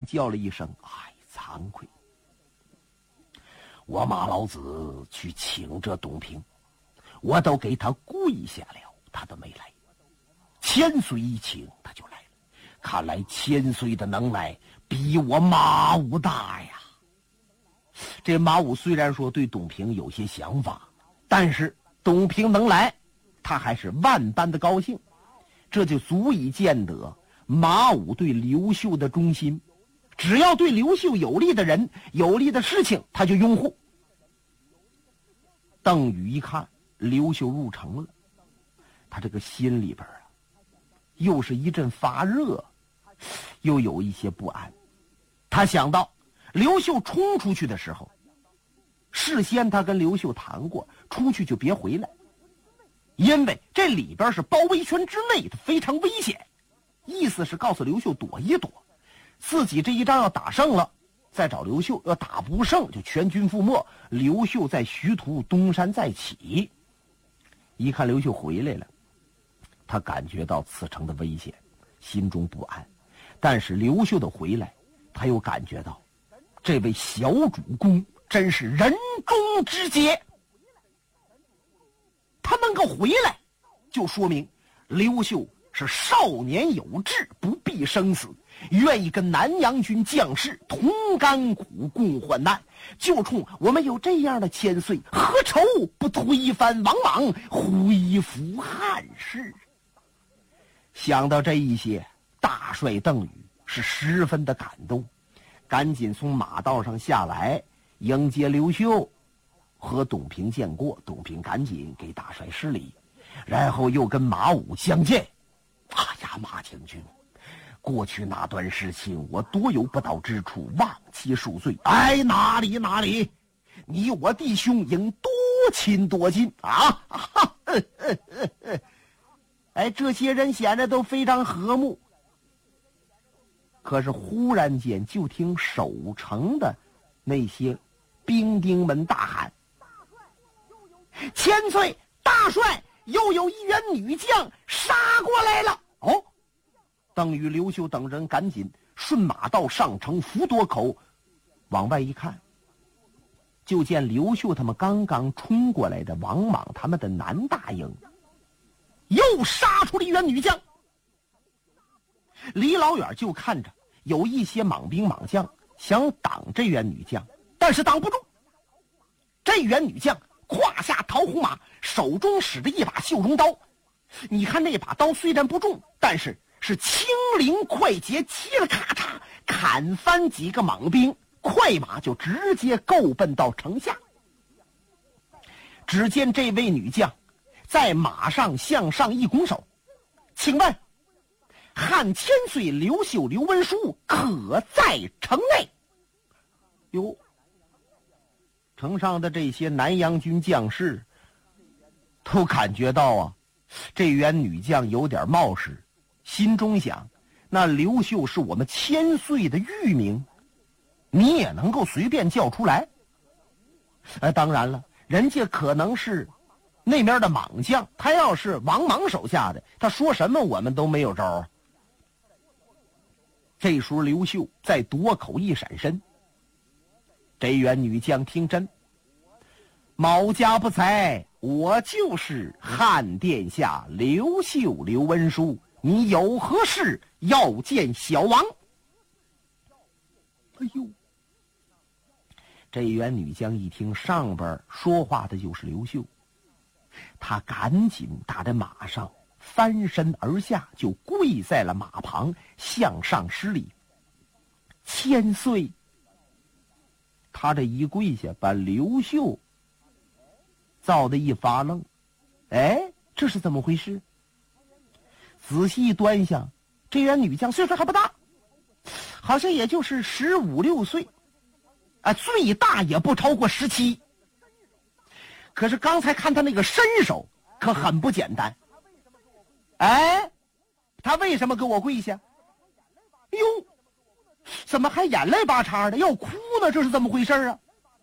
叫了一声：“哎，惭愧！我马老子去请这董平，我都给他跪下了，他都没来。千岁一请，他就来了。看来千岁的能耐比我马武大呀。”这马武虽然说对董平有些想法，但是董平能来，他还是万般的高兴。这就足以见得马武对刘秀的忠心，只要对刘秀有利的人、有利的事情，他就拥护。邓禹一看刘秀入城了，他这个心里边啊，又是一阵发热，又有一些不安。他想到刘秀冲出去的时候，事先他跟刘秀谈过，出去就别回来，因为这里边是包围圈之内，它非常危险。意思是告诉刘秀躲一躲，自己这一仗要打胜了再找刘秀，要打不胜就全军覆没，刘秀在徐图东山再起。一看刘秀回来了，他感觉到此城的危险，心中不安。但是刘秀的回来，他又感觉到这位小主公真是人中之杰。他能够回来，就说明刘秀是少年有志，不避生死，愿意跟南阳军将士同甘苦共患难。就冲我们有这样的千岁，何愁不推翻王莽，恢复汉室？想到这一些，大帅邓禹是十分的感动，赶紧从马道上下来迎接刘秀。和董平见过，董平赶紧给大帅施礼，然后又跟马武相见。哎呀，马将军，过去那段事情我多有不到之处，望其恕罪。哎，哪里哪里，你我弟兄应多亲多近啊！哎，这些人显得都非常和睦。可是忽然间，就听守城的那些兵丁们大喊：“千岁大帅，又有一员女将杀过来了！”哦，邓禹、刘秀等人赶紧顺马道上城伏垛口，往外一看，就见刘秀他们刚刚冲过来的王莽他们的南大营又杀出了一员女将。离老远就看着有一些莽兵莽将想挡这员女将，但是挡不住。这员女将胯下桃红马，手中使着一把绣绒刀。你看那把刀虽然不重，但是是轻灵快捷，嘁了咔嚓砍翻几个莽兵，快马就直接够奔到城下。只见这位女将在马上向上一拱手：“请问汉千岁刘秀刘文书可在城内？”哟，城上的这些南阳军将士都感觉到啊，这员女将有点冒失，心中想：那刘秀是我们千岁的御名，你也能够随便叫出来？当然了，人家可能是那边的莽将，他要是王莽手下的，他说什么我们都没有招啊。这时候刘秀在垛口一闪身，这员女将听真：“某家不才，我就是汉殿下刘秀刘文书，你有何事要见小王？”哎呦，这员女将一听上边说话的就是刘秀，她赶紧打在马上，翻身而下，就跪在了马旁，向上施礼：“千岁！”他这一跪下，把刘秀造的一发愣。哎，这是怎么回事？仔细一端详，这员女将岁数还不大，好像也就是15、16岁，最大也不超过17。可是刚才看他那个身手可很不简单。哎，他为什么给我跪下？哎呦，怎么还眼泪巴叉的，要哭呢？这是怎么回事啊？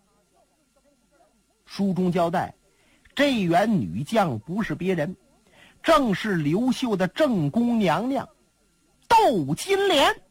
书中交代，这员女将不是别人，正是刘秀的正宫娘娘窦金莲。